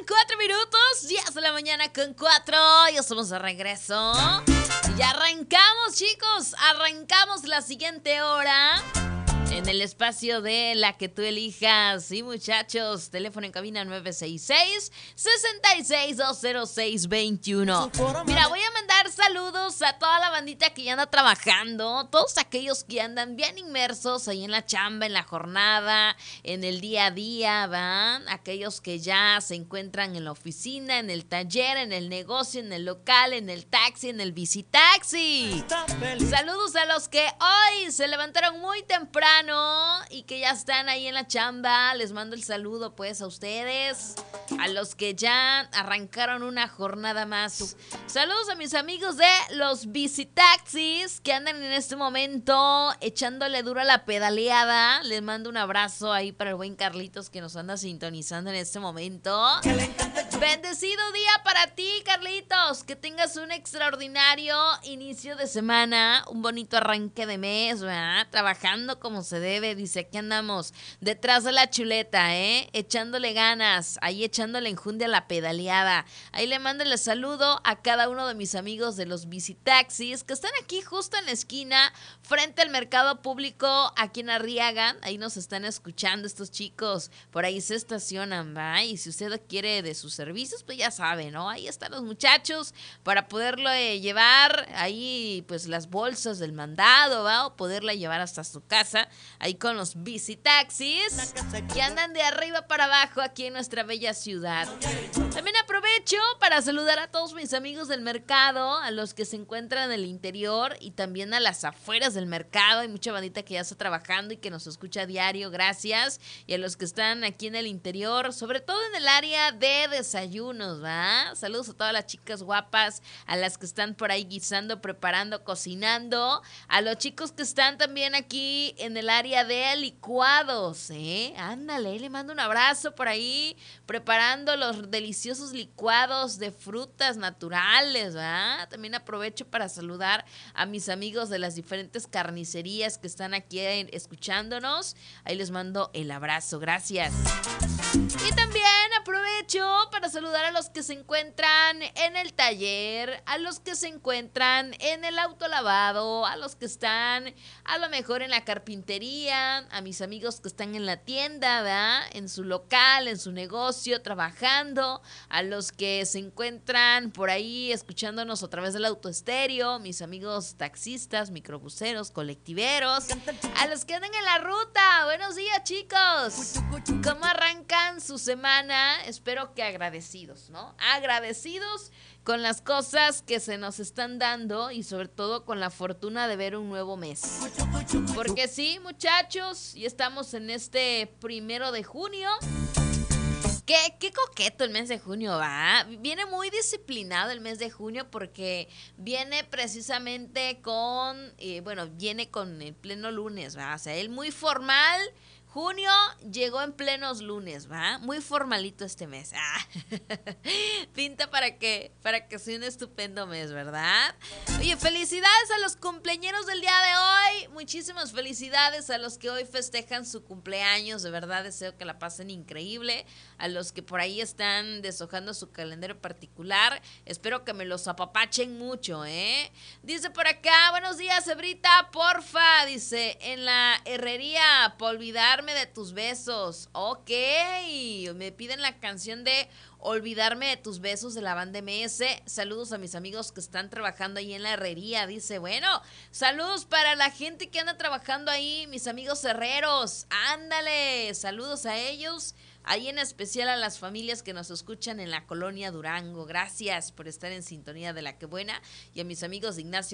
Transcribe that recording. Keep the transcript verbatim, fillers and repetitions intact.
cuatro minutos, diez de la mañana con cuatro. Ya estamos de regreso. Y arrancamos, chicos. Arrancamos la siguiente hora en el espacio de la que tú elijas. Sí, muchachos. Teléfono en cabina nueve seis seis, seis seis dos cero seis dos uno. Mira, voy a mandar saludos a toda la bandita que ya anda trabajando. Todos aquellos que andan bien inmersos ahí en la chamba, en la jornada, en el día a día, ¿van? Aquellos que ya se encuentran en la oficina, en el taller, en el negocio, en el local, en el taxi, en el bicitaxi. Saludos a los que hoy se levantaron muy temprano y que ya están ahí en la chamba. Les mando el saludo pues a ustedes, a los que ya arrancaron una jornada más. Saludos a mis amigos de los bicitaxis que andan en este momento echándole duro a la pedaleada. Les mando un abrazo ahí para el buen Carlitos que nos anda sintonizando en este momento. Bendecido día para ti, Carlitos. Que tengas un extraordinario inicio de semana, un bonito arranque de mes, ¿verdad? Trabajando como se debe. Dice, aquí andamos detrás de la chuleta, ¿eh? Echándole ganas, ahí echándole enjundia a la pedaleada. Ahí le mando el saludo a cada uno de mis amigos de los bicitaxis que están aquí justo en la esquina, frente al mercado público, aquí en Arriaga. Ahí nos están escuchando estos chicos. Por ahí se estacionan, ¿va? Y si usted quiere de sus servicios, pues ya sabe, ¿no? Ahí están los muchachos para poderlo eh, llevar ahí, pues las bolsas del mandado, ¿va? O poderla llevar hasta su casa, ahí con los bicitaxis que andan de arriba para abajo aquí en nuestra bella ciudad. También aprovecho para saludar a todos mis amigos del mercado, a los que se encuentran en el interior y también a las afueras del mercado. Hay mucha bandita que ya está trabajando y que nos escucha a diario, gracias. Y a los que están aquí en el interior, sobre todo en el área de desayunos, ¿va? Saludos a todas las chicas guapas, a las que están por ahí guisando, preparando, cocinando, a los chicos que están también aquí en el área de licuados, ¿eh? Ándale, le mando un abrazo por ahí, preparando los deliciosos licuados de frutas naturales, ¿va? También aprovecho para saludar a mis amigos de las diferentes carnicerías que están aquí escuchándonos. Ahí les mando el abrazo, gracias. Y también aprovecho para saludar a los que se encuentran en el taller, a los que se encuentran en el autolavado, a los que están a lo mejor en la carpintería, a mis amigos que están en la tienda, ¿verdad? En su local, en su negocio, trabajando, a los que se encuentran por ahí escuchándonos a través del autoestéreo, mis amigos taxistas, microbuseros, colectiveros, a los que andan en la ruta. Buenos días, chicos. ¿Cómo arrancan su semana? Espero que agradecidos, ¿no? Agradecidos con las cosas que se nos están dando y sobre todo con la fortuna de ver un nuevo mes. Porque sí, muchachos, ya estamos en este primero de junio. Qué, qué coqueto el mes de junio, ¿va? Viene muy disciplinado el mes de junio porque viene precisamente con, eh, bueno, viene con el pleno lunes, ¿va? O sea, él muy formal. Junio llegó en plenos lunes, ¿va? Muy formalito este mes. Ah. Pinta para que, para que sea un estupendo mes, ¿verdad? Oye, felicidades a los cumpleañeros del día de hoy. Muchísimas felicidades a los que hoy festejan su cumpleaños. De verdad deseo que la pasen increíble. A los que por ahí están deshojando su calendario particular, espero que me los apapachen mucho, ¿eh? Dice por acá, buenos días, Ebrita, porfa. Dice, en la herrería, por olvidarme de tus besos. Ok, me piden la canción de Olvidarme de tus besos de la banda M S. Saludos a mis amigos que están trabajando ahí en la herrería. Dice, bueno, saludos para la gente que anda trabajando ahí, mis amigos herreros. Ándale, saludos a ellos. Ahí en especial a las familias que nos escuchan en la colonia Durango. Gracias por estar en sintonía de La Que Buena. Y a mis amigos de Ignacio